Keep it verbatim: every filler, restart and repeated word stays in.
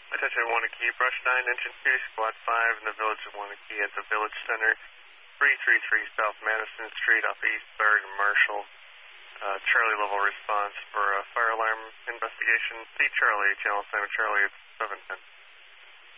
Attention Wanakee, Brush nine, Engine two, Squad five in the village of Wanakee at the Village Center, three three three South Madison Street off East third and Marshall. Uh, Charlie level response for a fire alarm investigation. See Charlie, Channel seven Charlie at seven ten.